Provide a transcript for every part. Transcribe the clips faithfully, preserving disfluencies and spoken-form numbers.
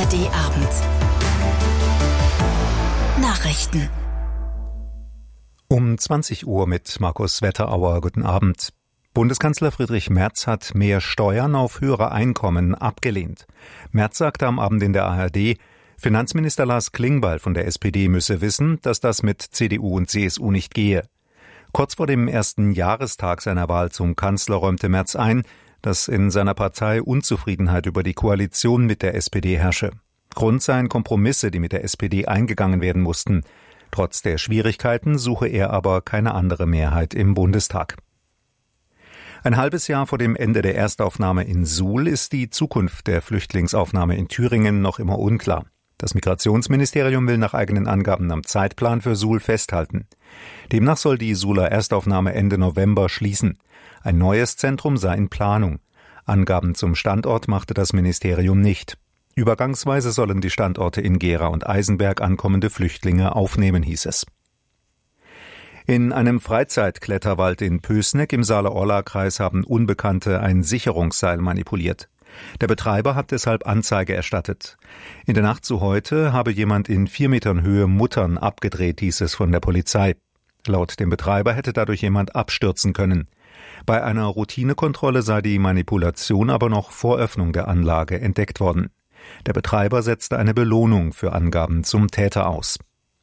D-Abend. Nachrichten. Um zwanzig Uhr mit Markus Wetterauer. Guten Abend. Bundeskanzler Friedrich Merz hat mehr Steuern auf höhere Einkommen abgelehnt. Merz sagte am Abend in der A R D, Finanzminister Lars Klingbeil von der S P D müsse wissen, dass das mit C D U und C S U nicht gehe. Kurz vor dem ersten Jahrestag seiner Wahl zum Kanzler räumte Merz ein, dass in seiner Partei Unzufriedenheit über die Koalition mit der S P D herrsche. Grund seien Kompromisse, die mit der S P D eingegangen werden mussten. Trotz der Schwierigkeiten suche er aber keine andere Mehrheit im Bundestag. Ein halbes Jahr vor dem Ende der Erstaufnahme in Suhl ist die Zukunft der Flüchtlingsaufnahme in Thüringen noch immer unklar. Das Migrationsministerium will nach eigenen Angaben am Zeitplan für Suhl festhalten. Demnach soll die Suhler Erstaufnahme Ende November schließen. Ein neues Zentrum sei in Planung. Angaben zum Standort machte das Ministerium nicht. Übergangsweise sollen die Standorte in Gera und Eisenberg ankommende Flüchtlinge aufnehmen, hieß es. In einem Freizeitkletterwald in Pößneck im Saale-Orla-Kreis haben Unbekannte ein Sicherungsseil manipuliert. Der Betreiber hat deshalb Anzeige erstattet. In der Nacht zu heute habe jemand in vier Metern Höhe Muttern abgedreht, hieß es von der Polizei. Laut dem Betreiber hätte dadurch jemand abstürzen können. Bei einer Routinekontrolle sei die Manipulation aber noch vor Öffnung der Anlage entdeckt worden. Der Betreiber setzte eine Belohnung für Angaben zum Täter aus.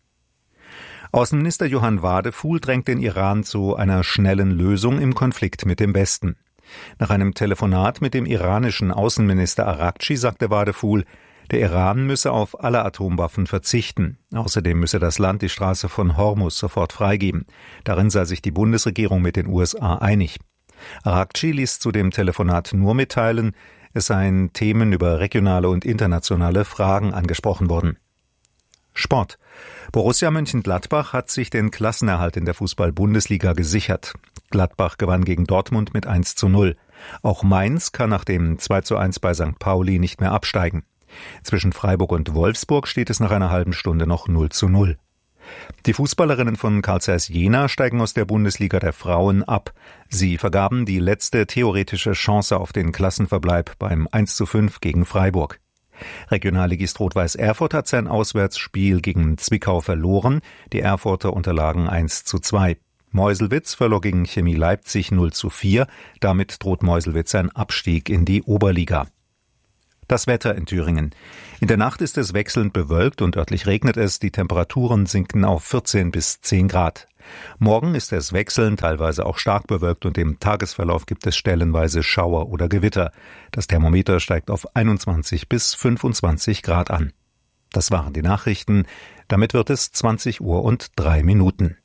Außenminister Johann Wadefuhl drängt den Iran zu einer schnellen Lösung im Konflikt mit dem Westen. Nach einem Telefonat mit dem iranischen Außenminister Araghchi sagte Wadefuhl, der Iran müsse auf alle Atomwaffen verzichten. Außerdem müsse das Land die Straße von Hormuz sofort freigeben. Darin sei sich die Bundesregierung mit den U S A einig. Araghchi ließ zu dem Telefonat nur mitteilen, es seien Themen über regionale und internationale Fragen angesprochen worden. Sport. Borussia Mönchengladbach hat sich den Klassenerhalt in der Fußball-Bundesliga gesichert. Gladbach gewann gegen Dortmund mit eins zu null. Auch Mainz kann nach dem zwei zu eins bei Sankt Pauli nicht mehr absteigen. Zwischen Freiburg und Wolfsburg steht es nach einer halben Stunde noch null zu null. Die Fußballerinnen von Carl Zeiss Jena steigen aus der Bundesliga der Frauen ab. Sie vergaben die letzte theoretische Chance auf den Klassenverbleib beim eins zu fünf gegen Freiburg. Regionalligist Rot-Weiß Erfurt hat sein Auswärtsspiel gegen Zwickau verloren. Die Erfurter unterlagen eins zu zwei. Meuselwitz verlor gegen Chemie Leipzig null zu vier. Damit droht Meuselwitz ein Abstieg in die Oberliga. Das Wetter in Thüringen. In der Nacht ist es wechselnd bewölkt und örtlich regnet es. Die Temperaturen sinken auf vierzehn bis zehn Grad. Morgen ist es wechselnd, teilweise auch stark bewölkt und im Tagesverlauf gibt es stellenweise Schauer oder Gewitter. Das Thermometer steigt auf einundzwanzig bis fünfundzwanzig Grad an. Das waren die Nachrichten. Damit wird es zwanzig Uhr und drei Minuten.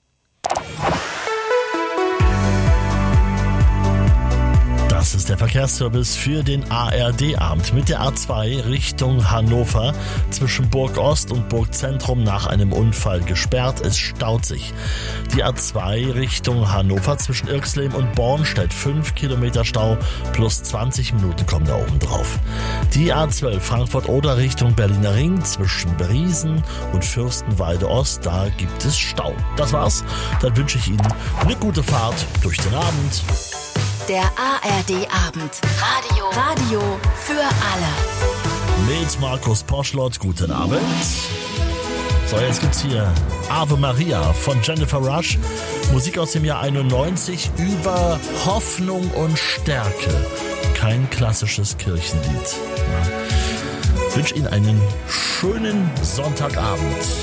Das ist der Verkehrsservice für den A R D-Abend mit der A zwei Richtung Hannover. Zwischen Burg Ost und Burg Zentrum nach einem Unfall gesperrt. Es staut sich. Die A zwei Richtung Hannover zwischen Irxleben und Bornstedt. fünf Kilometer Stau plus zwanzig Minuten kommen da oben drauf. Die A zwölf Frankfurt-Oder Richtung Berliner Ring zwischen Briesen und Fürstenwalde Ost. Da gibt es Stau. Das war's. Dann wünsche ich Ihnen eine gute Fahrt durch den Abend. Der A R D-Abend. Radio. Radio für alle. Mit Markus Poschlott. Guten Abend. So, jetzt gibt's hier Ave Maria von Jennifer Rush. Musik aus dem Jahr einundneunzig über Hoffnung und Stärke. Kein klassisches Kirchenlied. Ich wünsche Ihnen einen schönen Sonntagabend.